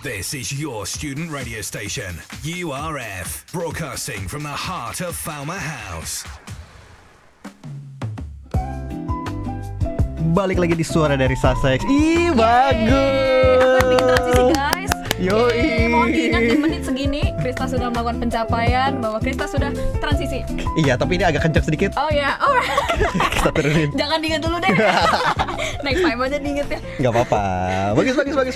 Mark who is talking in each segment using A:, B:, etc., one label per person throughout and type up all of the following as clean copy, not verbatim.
A: This is your student radio station, URF, broadcasting from the heart of Falmer House.
B: Balik lagi di Suara dari Sussex. Ih,
C: Aku
B: bagus.
C: yang bikin transisi, guys.
B: Yoi.
C: Mohon diingat di menit segini Krista sudah melakukan pencapaian, bahwa Krista sudah transisi.
B: Iya, tapi ini agak kencang sedikit.
C: Oh ya, alright.
B: Kita turunin.
C: Jangan diingat dulu deh. Next time aja diinget ya.
B: Gak apa-apa. Bagus.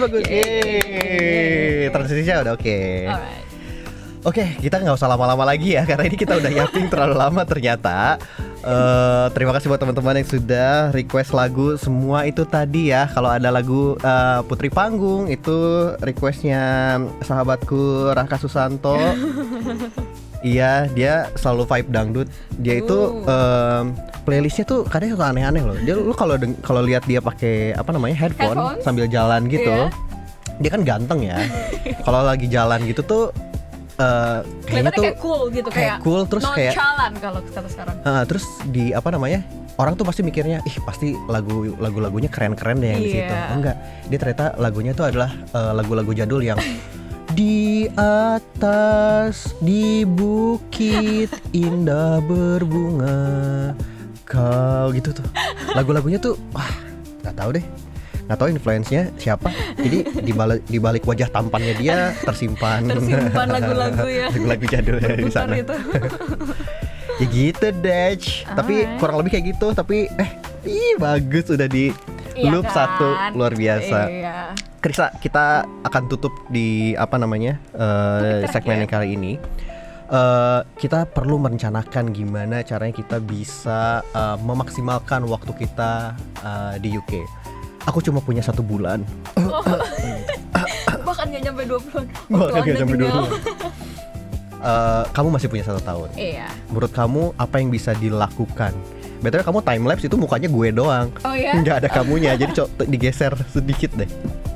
B: Yeay. Transisinya udah oke.
C: Alright.
B: Oke, kita nggak usah lama-lama lagi ya, karena ini kita udah yapping terlalu lama ternyata. Terima kasih buat teman-teman yang sudah request lagu semua itu tadi ya. Kalau ada lagu Putri Panggung itu requestnya sahabatku Raka Susanto. Iya, dia selalu vibe dangdut. Dia itu playlistnya tuh kadang suka aneh-aneh loh. Dia lu kalau lihat dia pakai headphone sambil jalan gitu, dia kan ganteng ya. Kalau lagi jalan gitu tuh kayaknya tuh
C: kayak cool gitu, kayak
B: cool, terus kayak
C: nonchalant kalau kata sekarang.
B: Terus di orang tuh pasti mikirnya, ih pasti lagu-lagunya keren-keren deh yang di situ. Enggak, dia ternyata lagunya tuh adalah lagu-lagu jadul yang di atas di bukit indah berbunga kau gitu tuh. Lagu-lagunya tuh nggak tahu deh. Nggak tahu influence-nya siapa. Jadi di balik wajah tampannya dia tersimpan
C: lagu-lagu ya.
B: Lagu-lagu jadul ya di sana. Ya gitu deh. Tapi kurang lebih kayak gitu. Tapi bagus udah di loop kan? Satu luar biasa.
C: Iya.
B: Krista, kita akan tutup di segmen yang kali ini. Kita perlu merencanakan gimana caranya kita bisa memaksimalkan waktu kita di UK. Aku cuma punya 1 bulan.
C: Bahkan gak nyampe 2 bulan.
B: Bahkan gak nyampe 2 bulan. Kamu masih punya 1 tahun.
C: Iya.
B: Menurut kamu apa yang bisa dilakukan? Betulnya kamu timelapse itu mukanya gue doang.
C: Oh ya?
B: Nggak ada kamunya. Jadi digeser sedikit deh.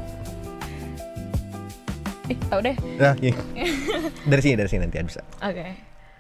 C: Tahu deh.
B: Nah, dari sini nanti bisa.
C: Oke.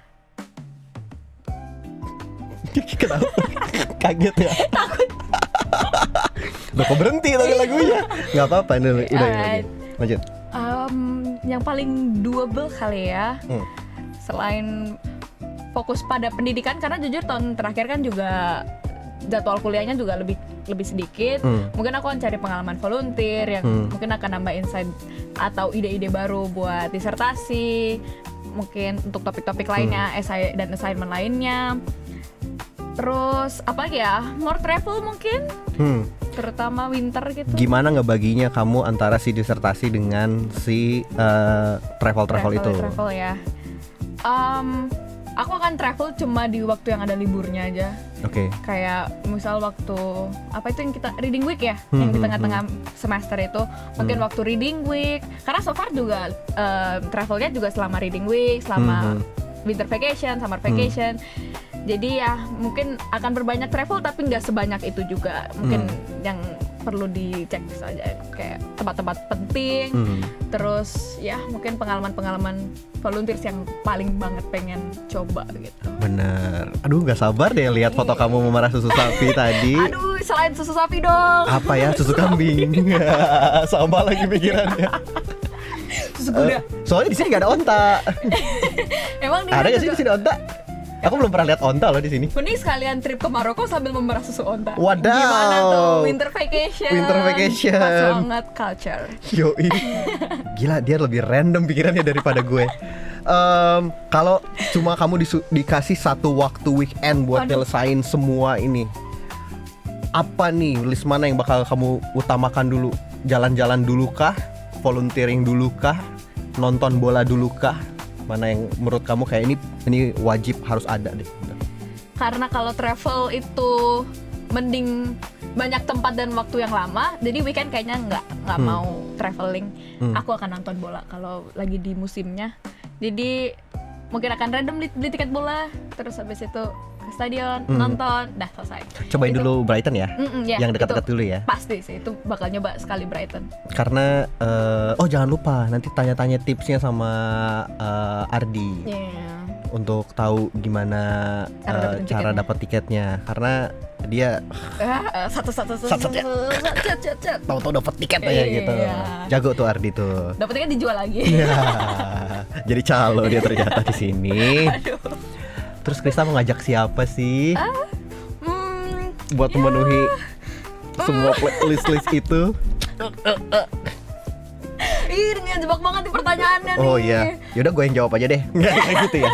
B: Kenapa? Kaget ya? Takut. Loh, kok berhenti tadi lagunya? Gak apa-apa, udah lanjut.
C: Yang paling doable kali ya, selain fokus pada pendidikan, karena jujur tahun terakhir kan juga jadwal kuliahnya juga lebih sedikit. Mungkin aku akan cari pengalaman volunteer yang mungkin akan nambah insight atau ide-ide baru buat disertasi, mungkin untuk topik-topik lainnya, essay dan assignment lainnya. Terus apa lagi ya? More travel mungkin, terutama winter gitu.
B: Gimana ngebaginya kamu antara si disertasi dengan si travel itu?
C: Travel ya. Aku akan travel cuma di waktu yang ada liburnya aja.
B: Oke.
C: Kayak misal waktu apa itu yang kita reading week ya, yang di tengah-tengah semester itu, mungkin waktu reading week. Karena so far juga travelnya juga selama reading week, selama winter vacation, summer vacation. Jadi ya mungkin akan berbanyak travel tapi nggak sebanyak itu juga. Mungkin yang perlu dicek saja kayak tempat-tempat penting. Terus ya mungkin pengalaman-pengalaman volunteer yang paling banget pengen coba gitu.
B: Bener. Aduh nggak sabar deh lihat foto kamu memerah susu sapi tadi.
C: Aduh selain susu sapi dong.
B: Apa ya, susu kambing. Sama lagi pikirannya.
C: Susu kuda.
B: Soalnya di sini nggak ada onta.
C: Emang
B: ada nggak sih di sini onta? Aku belum pernah lihat onta loh di sini.
C: Mending sekalian trip ke Maroko sambil memerah susu onta.
B: Wadaw.
C: Gimana tuh winter vacation? Pas banget culture.
B: Yoi. Gila, dia lebih random pikirannya daripada gue. Kalau cuma kamu dikasih 1 waktu weekend buat nyelesain semua ini, apa nih list mana yang bakal kamu utamakan dulu? Jalan-jalan dulu kah? Volunteering dulu kah? Nonton bola dulu kah? Mana yang menurut kamu kayak ini wajib harus ada deh?
C: Karena kalau travel itu mending banyak tempat dan waktu yang lama, jadi weekend kayaknya nggak mau traveling. Aku akan nonton bola kalau lagi di musimnya. Jadi mungkin akan random beli tiket bola, terus habis itu ke stadion nonton, dah selesai.
B: Cobain itu dulu Brighton ya, yang dekat-dekat dulu ya.
C: Pasti sih, itu bakal nyoba sekali Brighton.
B: Karena jangan lupa nanti tanya-tanya tipsnya sama Ardi. Untuk tahu gimana cara dapat tiketnya. Karena dia
C: Satu-satu
B: Satu-satu.
C: cet.
B: tahu-tahu dapat tiket aja gitu.
C: Iya.
B: Jago tuh Ardi tuh.
C: Dapat tiket dijual lagi.
B: Ya, jadi calo dia ternyata di sini.
C: Aduh.
B: Terus Krista mau ngajak siapa sih buat
C: ya.
B: memenuhi semua list itu?
C: Ih, ngejebak banget nih pertanyaannya nih.
B: Oh iya, yaudah gue yang jawab aja deh. Nggak kayak gitu ya.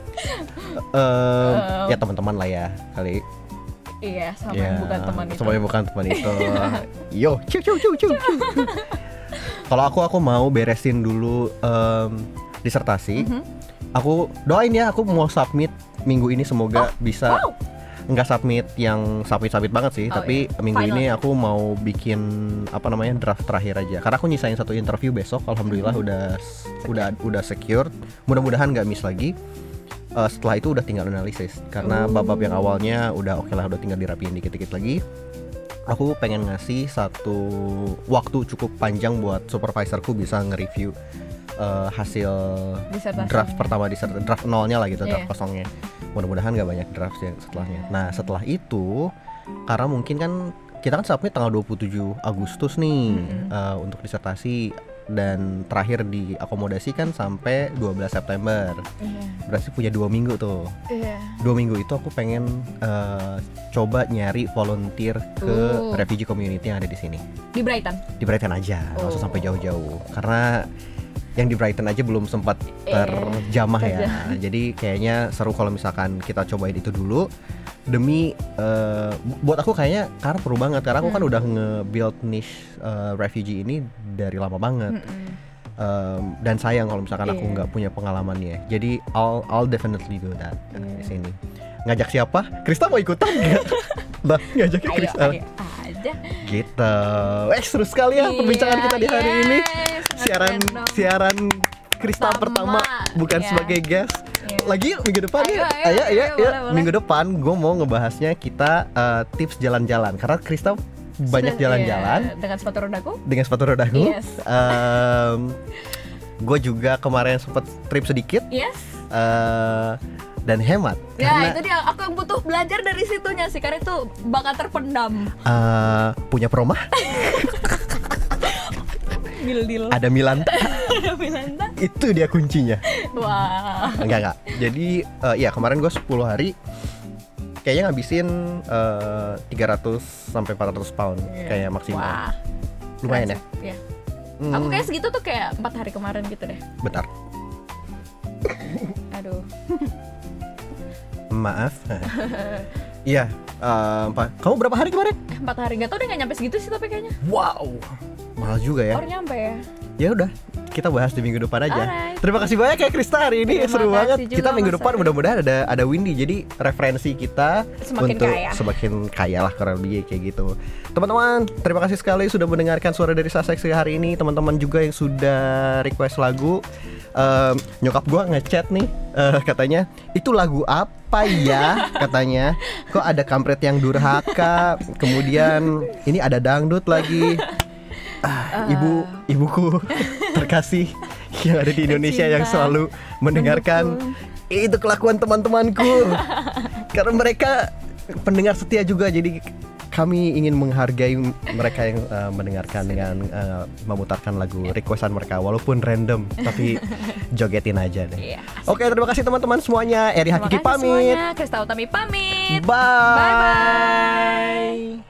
B: Ya teman-teman lah ya kali.
C: Iya, sama
B: Ya,
C: yang bukan teman itu.
B: sama yang bukan teman itu. Yo, ciu. Kalau aku mau beresin dulu disertasi. Aku doain ya, aku mau submit minggu ini, semoga bisa. Nggak submit yang submit banget sih, tapi minggu
C: Final.
B: ini aku mau bikin draft terakhir aja. Karena aku nyisain satu interview besok, alhamdulillah udah secure. Mudah-mudahan nggak miss lagi. Setelah itu udah tinggal analisis. Karena bab-bab yang awalnya udah oke lah, udah tinggal dirapiin dikit-dikit lagi. Aku pengen ngasih satu waktu cukup panjang buat supervisorku bisa nge-review hasil draft pertama, draft nolnya lah gitu, draft kosongnya. Mudah-mudahan gak banyak draft yang setelahnya. Nah setelah itu, karena mungkin kan kita kan submit tanggal 27 Agustus nih untuk disertasi, dan terakhir diakomodasi kan sampai 12 September. Berarti punya 2 minggu tuh. 2 minggu itu aku pengen coba nyari volunteer ke refugee community yang ada di sini.
C: Di Brighton?
B: Di Brighton aja, nggak usah sampai jauh-jauh. Karena yang di Brighton aja belum sempat terjamah ya. Jadi kayaknya seru kalau misalkan kita cobain itu dulu. Demi buat aku kayaknya karena perlu banget, karena aku kan udah nge-build niche refugee ini dari lama banget. Dan sayang kalau misalkan aku nggak punya pengalamannya. Jadi I'll definitely do that di sini. Ngajak siapa? Krista mau ikutan nggak? Bah, ngajaknya Krista.
C: Ayo aja.
B: Gitu. Seru sekali ya perbincangan kita di hari ini. Siaran Krista pertama bukan sebagai guest. Lagi yuk minggu depan ya. Ayo.
C: Boleh.
B: Minggu depan gue mau ngebahasnya kita tips jalan-jalan, karena Krista banyak jalan-jalan
C: dengan sepatu rodaku.
B: Yes.
C: Yes.
B: Gue juga kemarin sempet trip sedikit.
C: Yes.
B: Dan hemat.
C: Ya
B: karena,
C: itu dia, aku yang butuh belajar dari situnya sih, karena itu bakat terpendam.
B: Punya promah.
C: Deal.
B: Ada Milanta.
C: Milanta.
B: Itu dia kuncinya.
C: Wah.
B: Enggak. Jadi ya kemarin gue 10 hari kayaknya ngabisin 300 sampai 400 pound kayak maksimal.
C: Wah.
B: Lumayan ya?
C: Iya. Aku kayak segitu tuh kayak 4 hari kemarin gitu deh.
B: Bentar.
C: Aduh.
B: Maaf. Iya. Kamu berapa hari kemarin?
C: 4 hari, nggak tahu deh, nggak nyampe segitu sih tapi kayaknya.
B: Wow. Mahal juga ya.
C: Baru nyampe ya.
B: Ya udah, kita bahas di minggu depan aja.
C: Alright.
B: Terima kasih banyak ya Krista hari ini,
C: Terima
B: seru
C: kasih
B: banget.
C: juga,
B: Kita minggu
C: Mas
B: depan
C: Ari.
B: mudah-mudahan ada Windy, jadi referensi kita
C: Semakin
B: untuk
C: kaya.
B: semakin kaya lah kurang lebih kayak gitu. Teman-teman, terima kasih sekali sudah mendengarkan suara dari Saseksi hari ini. Teman-teman juga yang sudah request lagu. Nyokap gua ngechat nih, katanya itu lagu apa ya, katanya kok ada kampret yang durhaka, kemudian ini ada dangdut lagi. Ibuku terkasih yang ada di Indonesia yang selalu mendengarkan, itu kelakuan teman-temanku karena mereka pendengar setia juga, jadi kami ingin menghargai mereka yang mendengarkan dengan memutarkan lagu requestan mereka walaupun random, tapi jogetin aja deh.
C: Iya.
B: Oke, terima kasih teman-teman semuanya. Eri Hakiki pamit.
C: Krista Utami pamit.
B: Bye.
C: Bye.